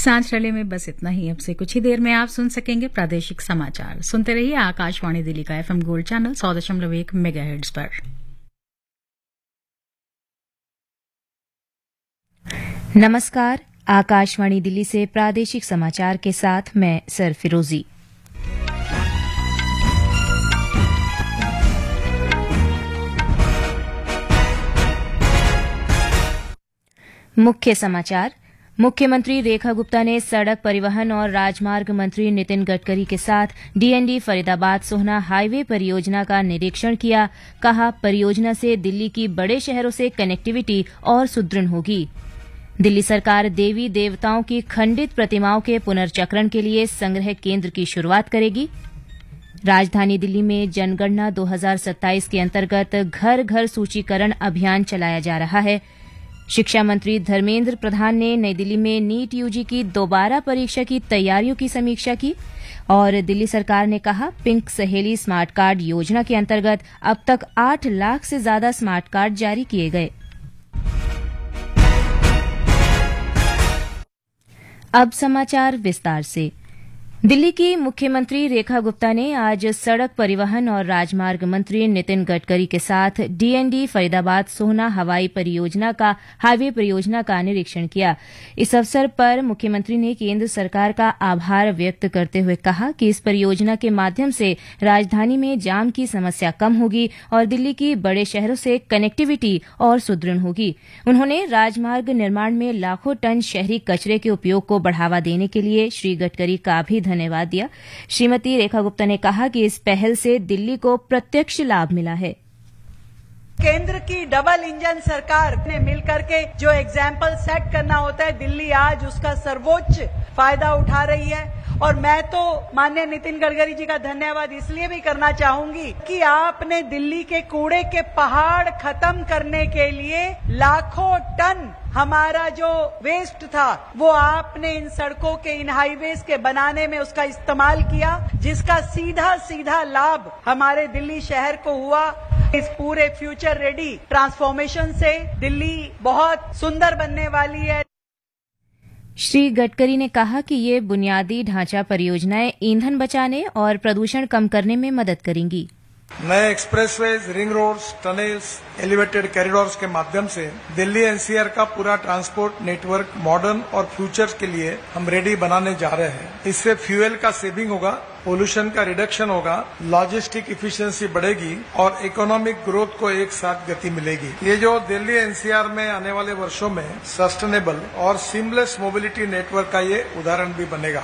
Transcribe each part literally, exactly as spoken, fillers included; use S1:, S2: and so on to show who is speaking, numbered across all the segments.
S1: सांझ रले में बस इतना ही। अब से कुछ ही देर में आप सुन सकेंगे प्रादेशिक समाचार। सुनते रहिए आकाशवाणी दिल्ली का एफएम गोल्ड चैनल सौ दशमलव एक मेगाहर्ट्ज पर।
S2: नमस्कार, आकाशवाणी दिल्ली से प्रादेशिक समाचार के साथ मैं सर फिरोजी। मुख्य समाचार। मुख्यमंत्री रेखा गुप्ता ने सड़क परिवहन और राजमार्ग मंत्री नितिन गडकरी के साथ डीएनडी फरीदाबाद सोहना हाईवे परियोजना का निरीक्षण किया। कहा, परियोजना से दिल्ली की बड़े शहरों से कनेक्टिविटी और सुदृढ़ होगी। दिल्ली सरकार देवी देवताओं की खंडित प्रतिमाओं के पुनर्चक्रण के लिए संग्रह केंद्र की शुरुआत करेगी। राजधानी दिल्ली में जनगणना दो हज़ार सत्ताईस के अंतर्गत घर घर सूचीकरण अभियान चलाया जा रहा है। शिक्षा मंत्री धर्मेंद्र प्रधान ने नई दिल्ली में नीट यूजी की दोबारा परीक्षा की तैयारियों की समीक्षा की। और दिल्ली सरकार ने कहा, पिंक सहेली स्मार्ट कार्ड योजना के अंतर्गत अब तक आठ लाख से ज्यादा स्मार्ट कार्ड जारी किए गए। अब समाचार विस्तार से। दिल्ली की मुख्यमंत्री रेखा गुप्ता ने आज सड़क परिवहन और राजमार्ग मंत्री नितिन गडकरी के साथ डीएनडी फरीदाबाद सोहना हवाई परियोजना का हाईवे परियोजना का निरीक्षण किया। इस अवसर पर मुख्यमंत्री ने केंद्र सरकार का आभार व्यक्त करते हुए कहा कि इस परियोजना के माध्यम से राजधानी में जाम की समस्या कम होगी और दिल्ली की बड़े शहरों से कनेक्टिविटी और सुदृढ़ होगी। उन्होंने राजमार्ग निर्माण में लाखों टन शहरी कचरे के उपयोग को बढ़ावा देने के लिए श्री गडकरी का भी धन्यवाद दिया। श्रीमती रेखा गुप्ता ने कहा कि इस पहल से दिल्ली को प्रत्यक्ष लाभ मिला है।
S3: केंद्र की डबल इंजन सरकार ने मिलकर के जो एग्जाम्पल सेट करना होता है, दिल्ली आज उसका सर्वोच्च फायदा उठा रही है। और मैं तो माननीय नितिन गडकरी जी का धन्यवाद इसलिए भी करना चाहूंगी कि आपने दिल्ली के कूड़े के पहाड़ खत्म करने के लिए लाखों टन हमारा जो वेस्ट था वो आपने इन सड़कों के, इन हाईवेज के बनाने में उसका इस्तेमाल किया, जिसका सीधा सीधा लाभ हमारे दिल्ली शहर को हुआ। इस पूरे फ्यूचर रेडी ट्रांसफॉर्मेशन से दिल्ली बहुत सुंदर बनने वाली है।
S2: श्री गडकरी ने कहा कि ये बुनियादी ढांचा परियोजनाएं ईंधन बचाने और प्रदूषण कम करने में मदद करेंगी।
S4: नए expressways, ring roads, tunnels, elevated corridors के माध्यम से दिल्ली एनसीआर का पूरा ट्रांसपोर्ट नेटवर्क मॉडर्न और फ्यूचर के लिए हम रेडी बनाने जा रहे हैं। इससे फ्यूल का सेविंग होगा, पोल्यूशन का रिडक्शन होगा, लॉजिस्टिक इफिशिएंसी बढ़ेगी और इकोनॉमिक ग्रोथ को एक साथ गति मिलेगी। ये जो दिल्ली एनसीआर में आने वाले वर्षों में सस्टेनेबल और सीमलेस मोबिलिटी नेटवर्क का ये उदाहरण भी बनेगा।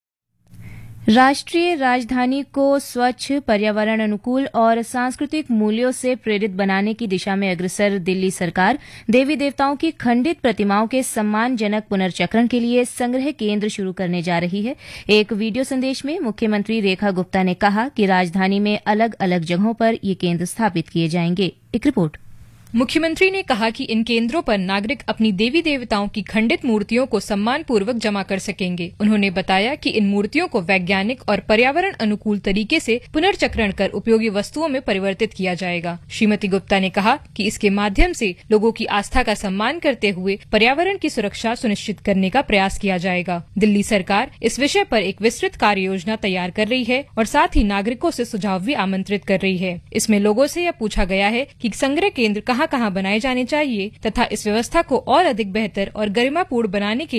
S2: राष्ट्रीय राजधानी को स्वच्छ, पर्यावरण अनुकूल और सांस्कृतिक मूल्यों से प्रेरित बनाने की दिशा में अग्रसर दिल्ली सरकार देवी देवताओं की खंडित प्रतिमाओं के सम्मानजनक पुनर्चक्रण के लिए संग्रह केंद्र शुरू करने जा रही है। एक वीडियो संदेश में मुख्यमंत्री रेखा गुप्ता ने कहा कि राजधानी में अलग अलग जगहों पर ये केंद्र स्थापित किए जाएंगे। एक रिपोर्ट।
S5: मुख्यमंत्री ने कहा कि इन केंद्रों पर नागरिक अपनी देवी देवताओं की खंडित मूर्तियों को सम्मानपूर्वक जमा कर सकेंगे। उन्होंने बताया कि इन मूर्तियों को वैज्ञानिक और पर्यावरण अनुकूल तरीके से पुनर्चक्रण कर उपयोगी वस्तुओं में परिवर्तित किया जाएगा। श्रीमती गुप्ता ने कहा कि इसके माध्यम से लोगों की आस्था का सम्मान करते हुए पर्यावरण की सुरक्षा सुनिश्चित करने का प्रयास किया जाएगा। दिल्ली सरकार इस विषय पर एक विस्तृत कार्य योजना तैयार कर रही है और साथ ही नागरिकों से सुझाव भी आमंत्रित कर रही है। इसमें लोगों से यह पूछा गया है कि संग्रह केंद्र कहाँ कहाँ बनाए जाने चाहिए तथा इस व्यवस्था को और अधिक बेहतर और गरिमापूर्ण बनाने के